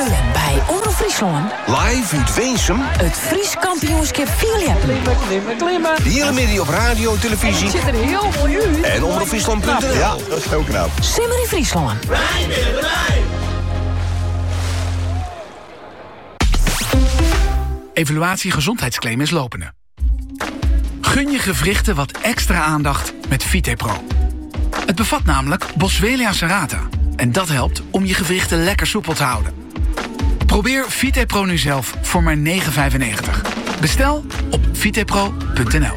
Freulem bij Omroep Friesland. Live uit Weensum. Het Fries kampioenschap Vierleppen. De hele middag op radio, televisie. Zit er heel mooi uit. En omroepfriesland.nl. Ja, dat is heel knap. Simmer in Friesland. Evaluatie gezondheidsclaim is lopende. Gun je gewrichten wat extra aandacht met VitePro. Het bevat namelijk Boswellia serrata. En dat helpt om je gewrichten lekker soepel te houden. Probeer VitePro nu zelf voor maar €9,95. Bestel op vitepro.nl.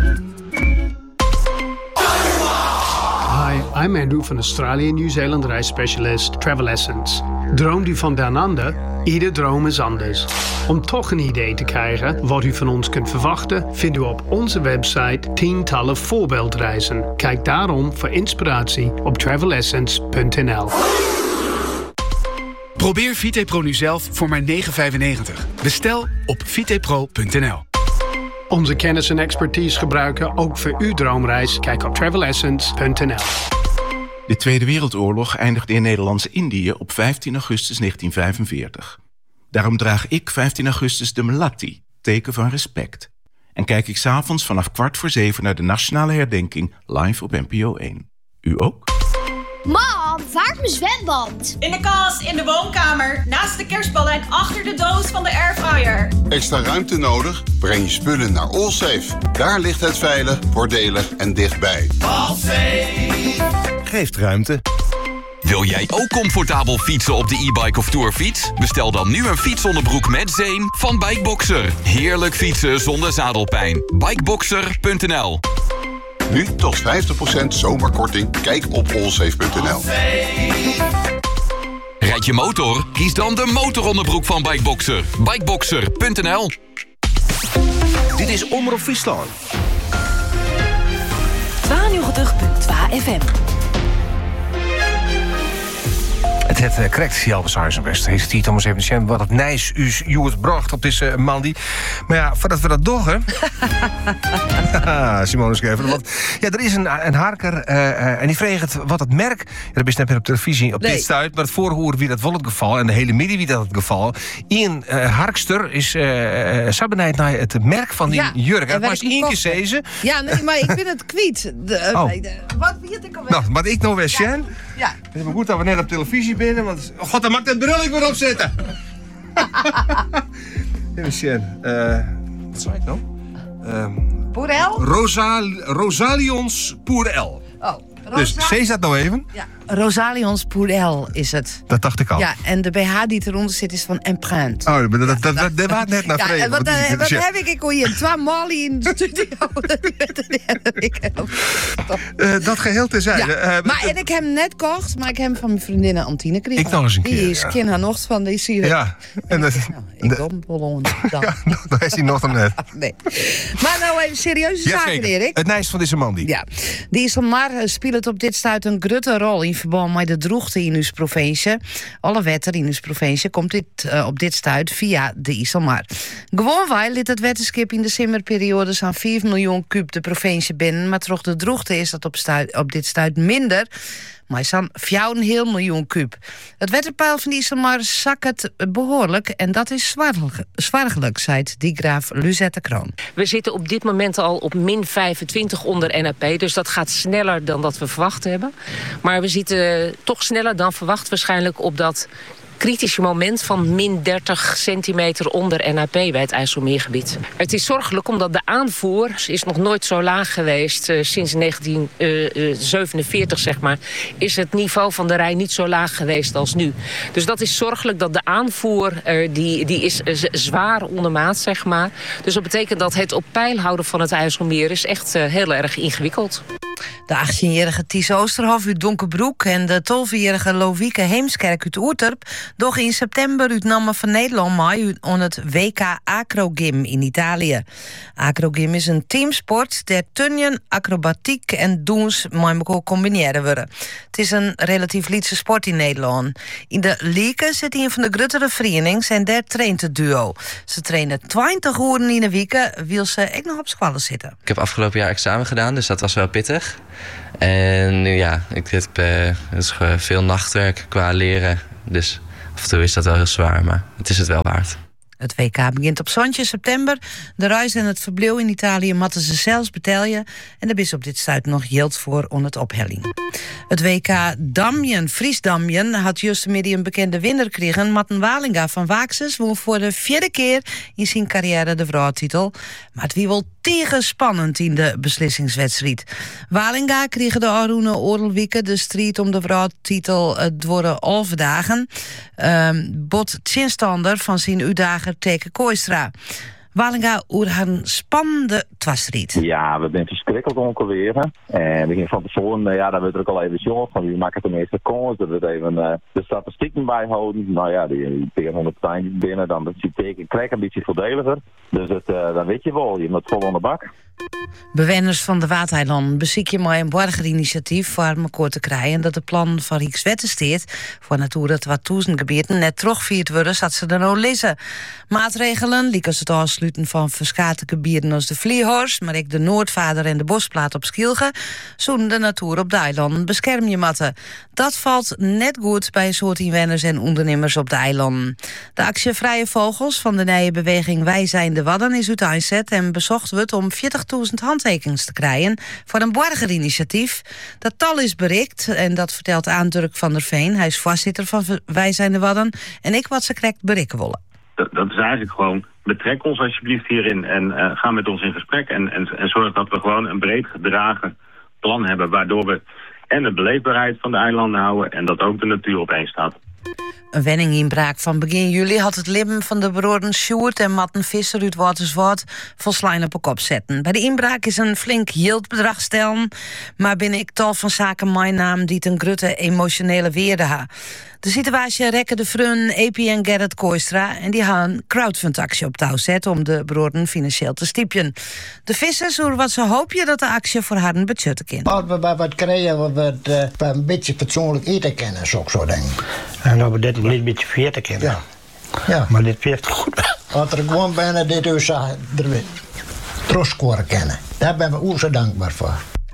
Hi, I'm Andrew van Australië New Zealand reisspecialist Travel Essence. Droomt u van down under? Ieder droom is anders. Om toch een idee te krijgen wat u van ons kunt verwachten, vindt u op onze website tientallen voorbeeldreizen. Kijk daarom voor inspiratie op travelessence.nl. Probeer VitePro nu zelf voor maar €9,95. Bestel op vitepro.nl. Onze kennis en expertise gebruiken ook voor uw droomreis. Kijk op travelessence.nl. De Tweede Wereldoorlog eindigde in Nederlands-Indië op 15 augustus 1945. Daarom draag ik 15 augustus de melatti, teken van respect. En kijk ik 's avonds vanaf 6:15 naar de nationale herdenking live op NPO 1. U ook? Mam, waar is mijn zwembad? In de kast, in de woonkamer, naast de kerstballen en achter de doos van de airfryer. Extra ruimte nodig? Breng je spullen naar Allsafe. Daar ligt het veilig, voordelig en dichtbij. Allsafe geeft ruimte. Wil jij ook comfortabel fietsen op de e-bike of tourfiets? Bestel dan nu een fietsonderbroek met zeem van Bikeboxer. Heerlijk fietsen zonder zadelpijn. Bikeboxer.nl. Nu tot 50% zomerkorting. Kijk op allsafe.nl. Rijd je motor? Kies dan de motoronderbroek van Bikeboxer. Bikeboxer.nl. Dit is Omroep Friesland. 92.2 FM. Het correct, Jelbes Huizenbest. Heeft hij Thomas even wat het nijs us Joert bracht op deze Mandy. Maar ja, voordat we dat doggen... Simone Schrever. Want ja, er is een harker en die vreegt wat het merk... Ja, dat is net meer op televisie op dit stuit... maar het voorhoren wie dat wel het geval... en de hele midden wie dat het geval... Ian harkster is sabbenheid naar het merk van die jurk. Het was 1 keer zezen. Ja, nee, maar ik vind het kwiet. Wat weet ik alweer? Nou, maar ik nog weer Sjen. Ja. Het is maar goed dat we net op televisie binnen, want... Oh god, dan mag dat bril ik weer opzetten. Even Sjen. Wat zei ik nou? Poerel? Rosalions Poerel. Oh. Dus zeg dat nou even. Ja. Rosalions Poerel is het. Dat dacht ik al. Ja, en de BH die eronder zit is van Empreinte. Oh, dat was net naar vrede. Wat heb ik al hier? 2 Molly in de studio. Dat geheel terzijde. Ja. En ik heb hem net gekocht, maar ik heb hem van mijn vriendin Antine gekregen. Ik nog eens een keer. Die is kind haar nog van die sier. Ja. En dat, ik kom Bollon. Ja, daar is hij nog dan net. Nee. Maar nou even serieuze zaken, Erik. Het nijs van deze man die. Ja. Die Iselmar speelt op dit stuit een grote rol in verband met de droogte in uw provincie. Alle wetter in uw provincie komt op dit stuit via de Iselmar. Gewoon wij liet het wetenschap in de simmerperiode zo'n 5 miljoen kuub de provincie binnen, maar toch de droogte is dat op dit stuit minder. Maar zo'n 4,5 miljoen kuub. Het wetterpeil van de Iselmar zakt behoorlijk en dat is zwargelijk, zei die graaf Luzette Kroon. We zitten op dit moment al op -25 onder NAP, dus dat gaat sneller dan dat we verwacht hebben. Maar we zitten toch sneller dan verwacht waarschijnlijk op dat kritische moment van -30 centimeter onder NAP bij het IJsselmeergebied. Het is zorgelijk omdat de aanvoer is nog nooit zo laag geweest. Sinds 1947 zeg maar, is het niveau van de Rijn niet zo laag geweest als nu. Dus dat is zorgelijk dat de aanvoer die is zwaar ondermaat, zeg maar. Dus dat betekent dat het op peil houden van het IJsselmeer is echt heel erg ingewikkeld. De 18-jarige Ties Oosterhof uit Donkerbroek en de 12-jarige Lovieke Heemskerk uit Oerterp doch in september uit namen van Nederland mee aan het WK Acrogym in Italië. Acrogym is een teamsport der tunjen, acrobatiek en doens met elkaar combineren worden. Het is een relatief lietse sport in Nederland. In de Lieke zit een van de gruttere verenigingen en daar traint het duo. Ze trainen 20 uur in de week, wil ze ook nog op school zitten. Ik heb afgelopen jaar examen gedaan, dus dat was wel pittig. En nu ja, ik heb veel nachtwerk qua leren. Dus Af en toe is dat wel heel zwaar, maar het is het wel waard. Het WK begint op zondje september. De reis en het verblijf in Italië matten ze zelfs betalen. En er is op dit stuit nog geld voor on het ophelling. Het WK Damjen, Fries Damjen, had juist midden een bekende winnaar kregen. Matten Walinga van Waaxes won voor de 4e keer in zijn carrière de vrouwtitel. Maar het wie wel tegenspannend in de beslissingswedstrijd. Walinga kreeg de Aruna Orelwieke de strijd om de vrouwtitel door 11 dagen. Bot Tjinstander van zijn uitdager Teke Kooistra. Walinga oer haar spannende twastrijd. Ja, we zijn verschrikkelijk onkelweren. En we gingen van tevoren, daar werd er ook al even jongen van wie maakt het de meeste kans. Dat we even de statistieken bijhouden. Nou ja, die tegen 100 binnen, dan is die teken krijg een beetje voordeliger. Dus dan weet je wel, je moet vol aan de bak. Bewoners van de Wateilanden beziek je maar een burgerinitiatief voor elkaar te krijgen dat de plan van Rijkswetten steert voor Natura 2000 gebieden net teruggevierd worden, zodat ze er nou lezen. Maatregelen, liekens het afsluiten van verschillende gebieden als de Vliehorst, maar ook de Noordvader en de Bosplaat op Schielge, zouden de natuur op de eilanden bescherm je matten. Dat valt net goed bij een soort inwoners en ondernemers op de eilanden. De actie Vrije Vogels van de nieuwe beweging Wij zijn de Wadden is uiteenzet en bezocht wordt om 40.000 handtekeningen te krijgen voor een burgerinitiatief. Dat tal is bereikt en dat vertelt Aandurk van der Veen. Hij is voorzitter van Wij zijn de Wadden en ik wat ze correct bereiken willen. Dat is eigenlijk gewoon, betrek ons alsjeblieft hierin en ga met ons in gesprek en zorg dat we gewoon een breed gedragen plan hebben waardoor we en de beleefbaarheid van de eilanden houden en dat ook de natuur opeen staat. Een wenninginbraak van begin juli had het lippen van de broeren Sjoerd en Matten Visser uit Waterswoord volslijn op een kop zetten. Bij de inbraak is een flink yieldbedrag stellen, maar binnen ik tal van zaken mijn naam die een grote emotionele weerde ha. De situatie rekken de Frun, Epi en Gerrit Kooistra en die gaan een crowdfundactie op touw zetten om de broeren financieel te stipjen. De vissers horen wat ze hopen dat de actie voor haar een budget kan. Wat krijgen we een beetje fatsoenlijk eten kennen, zou ik zo denken. En dat we dit een beetje veertig kennen. Ja. Maar dit veert goed. Wat er gewoon bijna dit dus troostkoren kennen. Daar ben we ook zo dankbaar voor.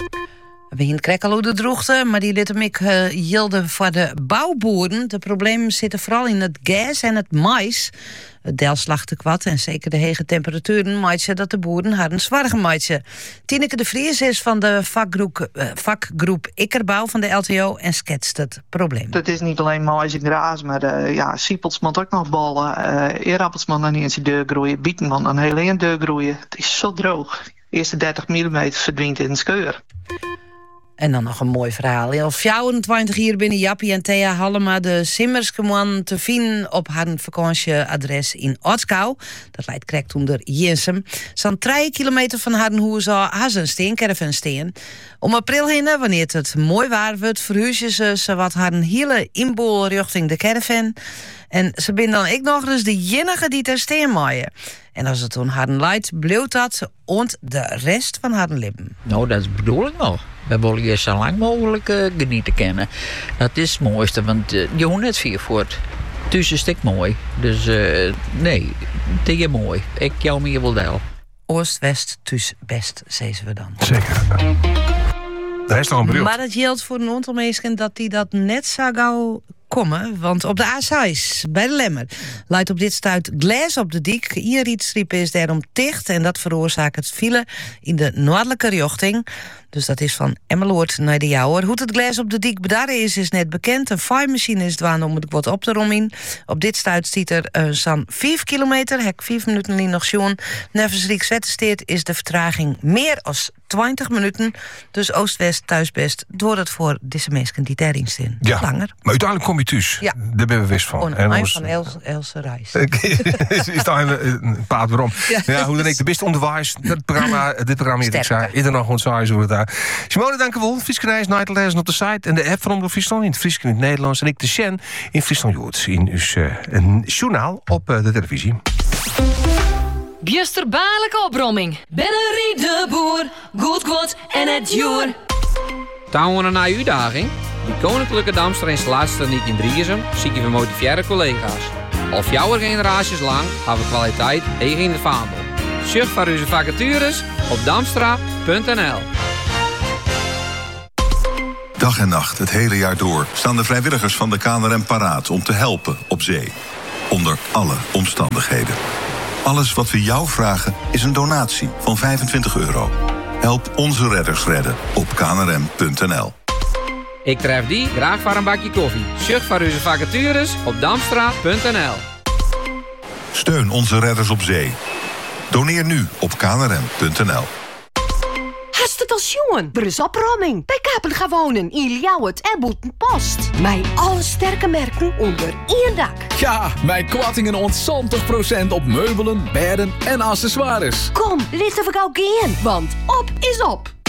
We beginnen krekkel de droogte, maar die liet hem ik hielden voor de bouwboeren. De problemen zitten vooral in het gas en het mais. Het delslachte kwad en zeker de hege temperaturen maakt dat de boeren haar een zwaar maatje. Tineke de Vries is van de vakgroep Ikkerbouw van de LTO en schetst het probleem. Het is niet alleen mais en gras, maar siepels moet ook nog ballen. Eerappels moet nog niet eens deur groeien, bieten moet een hele deur groeien. Het is zo droog. De eerste 30 mm verdwijnt in een scheur. En dan nog een mooi verhaal. Al 24 jaar binnen Jappie en Thea Hallema de Simmerskeman te vinden op haar vakantieadres in Otskau. Dat leidt correct onder Jinsum. Zo'n 3 kilometer van haar huis had ze een steencaravan steen. Om april heen, wanneer het mooi waar wordt, verhuizen ze wat haar een hele inboel richting de caravan. En ze ben dan ik nog eens de enige die ter steen maaien. En als het toen haar leidt, bleef dat ont de rest van haar lippen. Nou, dat is de bedoeling nog. We willen je zo lang mogelijk genieten kennen. Dat is het mooiste, want je hoort net vier voort. Dus is het mooi. Dus nee, het is mooi. Ik jou meer wil deel. Oost, west, thuis, best, zeiden we dan. Zeker. Daar is nog een bedoeld. Maar dat geldt voor een aantal mensen dat die dat net zo gauw komen. Want op de A6 bij de Lemmer leidt op dit stuit glas op de dik. Ierrietstriep is daarom dicht en dat veroorzaakt het file in de noordelijke richting. Dus dat is van Emmeloord naar de Jouwer. Hoe het glas op de dik bedarren is net bekend. Een vaaimachine is dwaan om het wat op te rommen. Op dit stuit stiet er zo'n 5 kilometer. Hek 5 minuten niet nog schoon. Nevens Rijkswettensteert is de vertraging meer dan 20 minuten. Dus oost-west, thuisbest, door het voor deze mensen die daarin staan. Ja, langer. Maar uiteindelijk kom je thuis. Ja. Daar ben we wist van. En ons van Else Reis. Is daar een paard waarom? Ja, hoe dan ik de beste onderwijs. Dit programma ik zei, is er nog gewoon saai over daar. Simone, dank u wel. Frieskenijs, Nightlezen op de site en de app van Omroep Friesland in het Fries in het Nederlands en ik de Sjen in Friesland Jood in een journaal op de televisie. Bjusterbaarlijke opbromming. Bennerie de Boer, goed kwot en het joer. Touwen naar uitdaging. Die Koninklijke Damster installatietechniek in Drieërsum zie je gemotiveerde collega's. Al 4 generaties lang hebben we kwaliteit eigen in het vaandel. Surf voor onze vacatures op damstra.nl. Dag en nacht, het hele jaar door, staan de vrijwilligers van de KNRM paraat om te helpen op zee. Onder alle omstandigheden. Alles wat we jou vragen is een donatie van €25. Help onze redders redden op knrm.nl. Ik tref die graag voor een bakje koffie. Zucht voor onze vacatures op damstra.nl. Steun onze redders op zee. Doneer nu op knrm.nl. Station, er is opruiming. Bij Kapen gaan wonen in Ljouwert en Boetenpost. Mijn alle sterke merken onder één dak. Ja, mijn kortingen ontzontig % op meubelen, bedden en accessoires. Kom, laten we gauw gaan, want op is op.